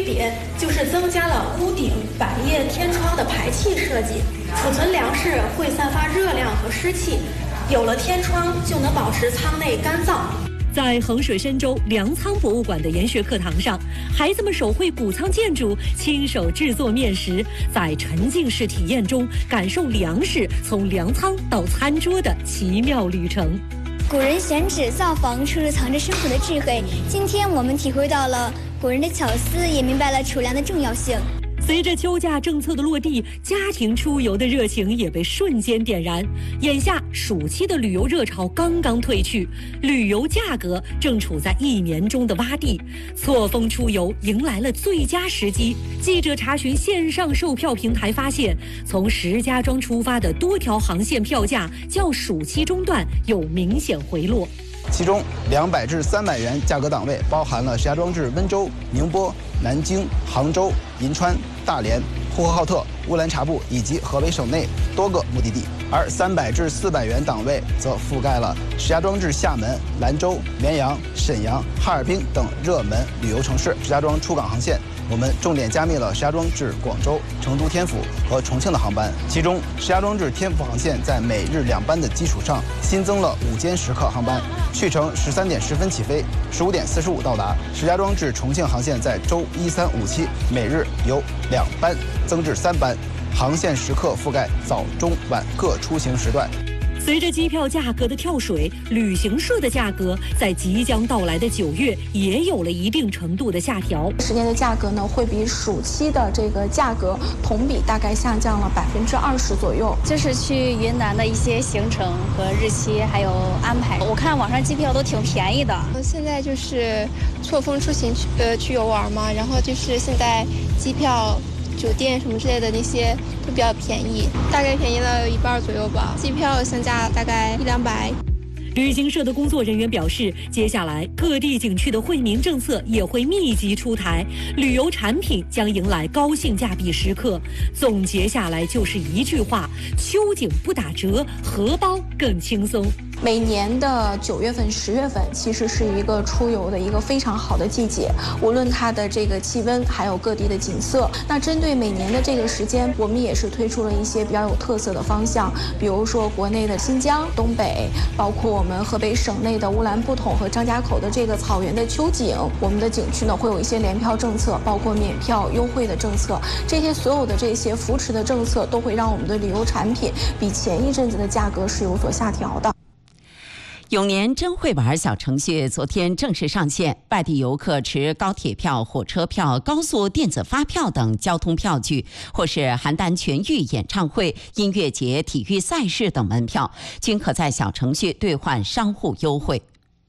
别就是增加了屋顶百叶天窗的排气设计，储存粮食会散发热量和湿气，有了天窗就能保持舱内干燥。 在衡水深州粮仓博物馆的研学课堂上，孩子们手绘谷仓建筑，亲手制作面食，在沉浸式体验中感受粮食从粮仓到餐桌的奇妙旅程。 古人选址造房，处处藏着深厚的智慧。今天我们体会到了古人的巧思，也明白了储粮的重要性。 随着秋假政策的落地，家庭出游的热情也被瞬间点燃。眼下暑期的旅游热潮刚刚退去，旅游价格正处在1年中的洼地，错峰出游迎来了最佳时机。记者查询线上售票平台发现，从石家庄出发的多条航线票价较暑期中段有明显回落。 其中200至300元价格档位包含了石家庄至温州、宁波、南京、杭州、银川、大连、呼和浩特、乌兰察布以及河北省内多个目的地，而300至400元档位则覆盖了石家庄至厦门、兰州、绵阳、沈阳、哈尔滨等热门旅游城市。石家庄出港航线，我们重点加密了石家庄至广州、成都天府和重庆的航班，其中石家庄至天府航线在每日2班的基础上，新增了5间时刻航班，去程13点10分起飞，15点45到达。石家庄至重庆航线在周1、3、5、7每日由2班增至3班，航线时刻覆盖早、中、晚各出行时段。 随着机票价格的跳水，旅行社的价格在即将到来的9月也有了一定程度的下调。 10年的价格呢，会比暑期的这个价格同比大概下降了20%左右。 就是去云南的一些行程和日期还有安排，我看网上机票都挺便宜的。 现在就是错峰出行去游玩嘛，然后就是现在机票、酒店什么之类的那些都比较便宜，大概便宜了1半左右吧。机票相加大概100-200。 旅行社的工作人员表示，接下来各地景区的惠民政策也会密集出台，旅游产品将迎来高性价比时刻。总结下来就是一句话：秋景不打折，荷包更轻松。 每年的9月份、10月份其实是一个出游的一个非常好的季节，无论它的这个气温，还有各地的景色。那针对每年的这个时间，我们也是推出了一些比较有特色的方向，比如说国内的新疆、东北，包括我们河北省内的乌兰布统和张家口的这个草原的秋景。我们的景区呢会有一些联票政策，包括免票优惠的政策，这些所有的这些扶持的政策都会让我们的旅游产品比前一阵子的价格是有所下调的。 永年真会玩小程序昨天正式上线，外地游客持高铁票、火车票、高速电子发票等交通票据，或是邯郸全域演唱会、音乐节、体育赛事等门票，均可在小程序兑换商户优惠。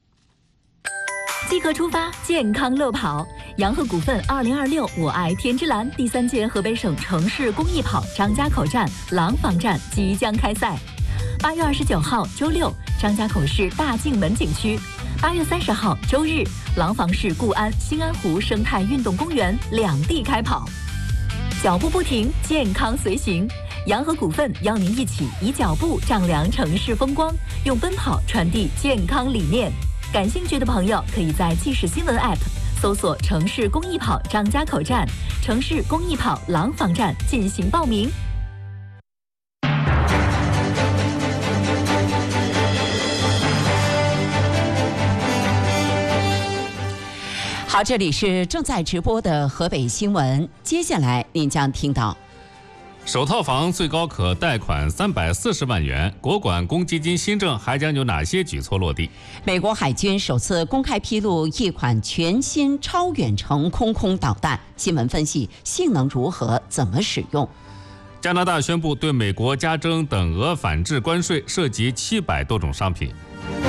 即刻出发，健康乐跑！洋河股份2026我爱天之蓝第3届河北省城市公益跑张家口站、廊坊站即将开赛。8月29号周六，张家口市大径门景区；8月30号周日，廊坊市固安兴安湖生态运动公园两地开跑。脚步不停，健康随行。洋河股份邀您一起以脚步丈量城市风光，用奔跑传递健康理念。感兴趣的朋友可以在即时新闻 App 搜索城市公益跑张家口站、城市公益跑廊坊站进行报名。 好，这里是正在直播的河北新闻，接下来您将听到： 首套房最高可贷款340万元，国管公积金新政还将有哪些举措落地？ 美国海军首次公开披露一款全新超远程空导弹，新闻分析性能如何，怎么使用？ 加拿大宣布对美国加征等额反制关税，涉及700多种商品。